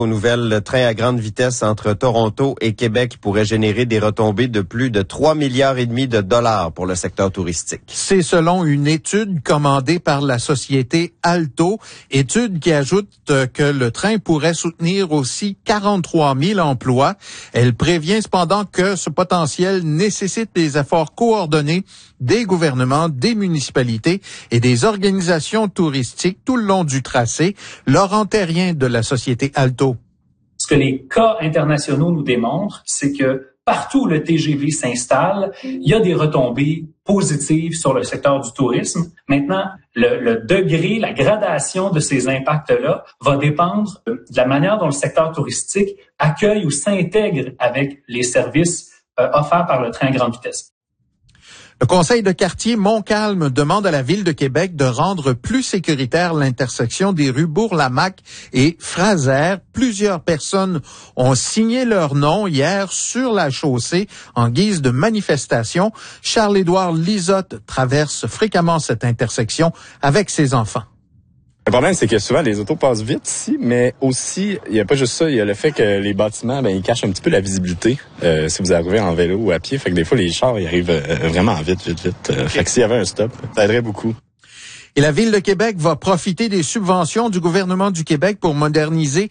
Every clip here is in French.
Aux nouvelles, train à grande vitesse entre Toronto et Québec pourrait générer des retombées de plus de 3,5 milliards de dollars pour le secteur touristique. C'est selon une étude commandée par la société Alto, étude qui ajoute que le train pourrait soutenir aussi 43 000 emplois. Elle prévient cependant que ce potentiel nécessite des efforts coordonnés des gouvernements, des municipalités et des organisations touristiques tout le long du tracé. Laurent Terrien de la société Alto. Ce que les cas internationaux nous démontrent, c'est que partout où le TGV s'installe, il y a des retombées positives sur le secteur du tourisme. Maintenant, le degré, la gradation de ces impacts-là va dépendre de la manière dont le secteur touristique accueille ou s'intègre avec les services offerts par le train à grande vitesse. Le conseil de quartier Montcalm demande à la Ville de Québec de rendre plus sécuritaire l'intersection des rues Bourlamaque et Fraser. Plusieurs personnes ont signé leur nom hier sur la chaussée en guise de manifestation. Charles-Édouard Lisotte traverse fréquemment cette intersection avec ses enfants. Le problème, c'est que souvent, les autos passent vite ici, mais aussi, il n'y a pas juste ça, il y a le fait que les bâtiments, ils cachent un petit peu la visibilité si vous arrivez en vélo ou à pied. Fait que des fois, les chars, ils arrivent vraiment vite. Fait que s'il y avait un stop, ça aiderait beaucoup. Et la Ville de Québec va profiter des subventions du gouvernement du Québec pour moderniser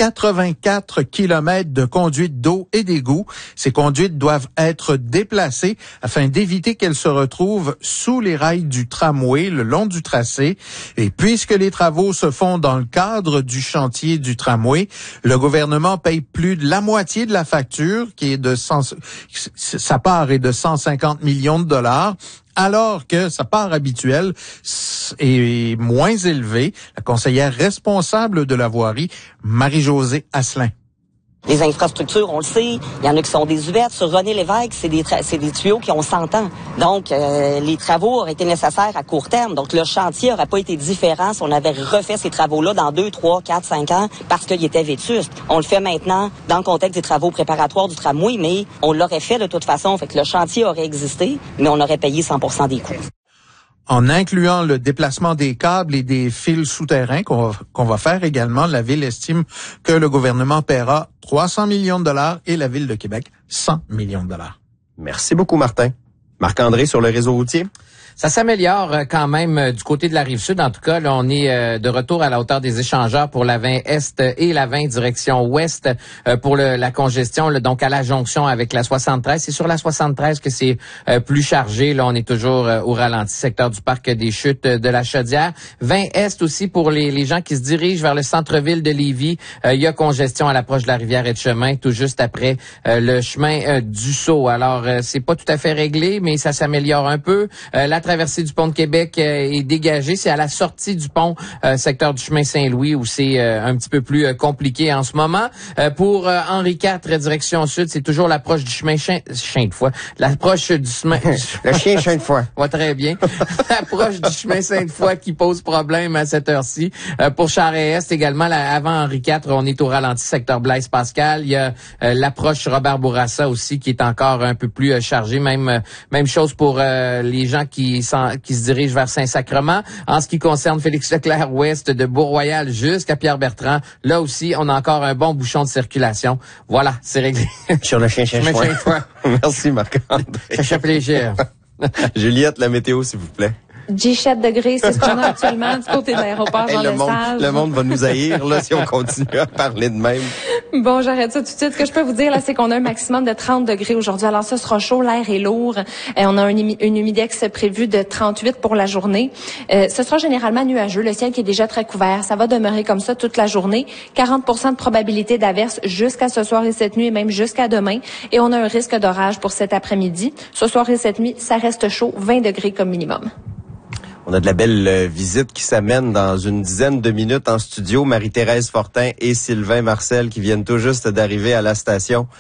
84 kilomètres de conduites d'eau et d'égouts. Ces conduites doivent être déplacées afin d'éviter qu'elles se retrouvent sous les rails du tramway le long du tracé. Et puisque les travaux se font dans le cadre du chantier du tramway, le gouvernement paye plus de la moitié de la facture, qui est sa part est de 150 millions de dollars. Alors que sa part habituelle est moins élevée. La conseillère responsable de la voirie, Marie-Josée Asselin. Les infrastructures, on le sait, il y en a qui sont des UVET. Sur René Lévesque, c'est des tuyaux qui ont 100 ans. Donc, les travaux auraient été nécessaires à court terme. Donc, le chantier n'aurait pas été différent si on avait refait ces travaux-là dans 2, 3, 4, 5 ans parce qu'il était vétuste. On le fait maintenant dans le contexte des travaux préparatoires du tramway, mais on l'aurait fait de toute façon. Fait que le chantier aurait existé, mais on aurait payé 100% des coûts. En incluant le déplacement des câbles et des fils souterrains qu'on va faire également, la Ville estime que le gouvernement paiera 300 millions de dollars et la Ville de Québec 100 millions de dollars. Merci beaucoup, Martin. Marc-André sur le réseau routier. Ça s'améliore quand même du côté de la Rive-Sud. En tout cas, là, on est de retour à la hauteur des échangeurs pour la 20 Est et la 20 direction Ouest pour la congestion, là, donc à la jonction avec la 73. C'est sur la 73 que c'est plus chargé. Là, on est toujours au ralenti, secteur du parc des Chutes de la Chaudière. 20 Est aussi pour les gens qui se dirigent vers le centre-ville de Lévis. Il y a congestion à l'approche de la rivière Etchemin, tout juste après le chemin du Sceau. Alors, c'est pas tout à fait réglé, mais ça s'améliore un peu. La traversée du pont de Québec est dégagée. C'est à la sortie du pont, secteur du chemin Saint-Louis, où c'est un petit peu plus compliqué en ce moment. Pour Henri IV, direction sud, c'est toujours l'approche du chemin chien de foie. L'approche du chemin... Le chien de foie. Ouais, très bien. L'approche du chemin Sainte-Foy qui pose problème à cette heure-ci. Pour Charest également, avant Henri IV, on est au ralenti, secteur Blaise-Pascal. Il y a l'approche Robert Bourassa aussi qui est encore un peu plus chargée. Même chose pour les gens qui se dirigent vers Saint-Sacrement. En ce qui concerne Félix Leclerc ouest de Beau-Royal jusqu'à Pierre-Bertrand, là aussi, on a encore un bon bouchon de circulation. Voilà, c'est réglé. Sur le chien de foie. Merci, Marc-André. Ça fait plaisir. Juliette, la météo, s'il vous plaît. 17 degrés, c'est ce qu'on a actuellement du côté de l'aéroport Jean Lesage. Le monde va nous haïr là si on continue à parler de même. Bon, j'arrête ça tout de suite. Ce que je peux vous dire, là, c'est qu'on a un maximum de 30 degrés aujourd'hui. Alors, ça sera chaud, l'air est lourd. On a une humidex prévu de 38 pour la journée. Ce sera généralement nuageux. Le ciel qui est déjà très couvert. Ça va demeurer comme ça toute la journée. 40% de probabilité d'averse jusqu'à ce soir et cette nuit et même jusqu'à demain. Et on a un risque d'orage pour cet après-midi. Ce soir et cette nuit, ça reste chaud, 20 degrés comme minimum. On a de la belle visite qui s'amène dans une dizaine de minutes en studio. Marie-Thérèse Fortin et Sylvain Marcel qui viennent tout juste d'arriver à la station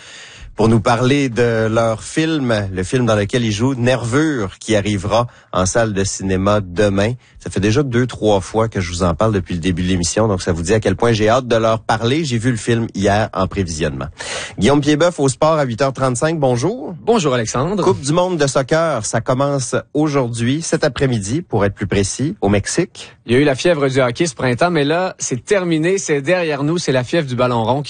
pour nous parler de leur film, le film dans lequel ils jouent, Nervure, qui arrivera en salle de cinéma demain. Ça fait déjà 2-3 fois que je vous en parle depuis le début de l'émission, donc ça vous dit à quel point j'ai hâte de leur parler. J'ai vu le film hier en prévisionnement. Guillaume Piedboeuf au sport à 8h35, bonjour. Bonjour Alexandre. Coupe du monde de soccer, ça commence aujourd'hui, cet après-midi, pour être plus précis, au Mexique. Il y a eu la fièvre du hockey ce printemps, mais là, c'est terminé, c'est derrière nous, c'est la fièvre du ballon rond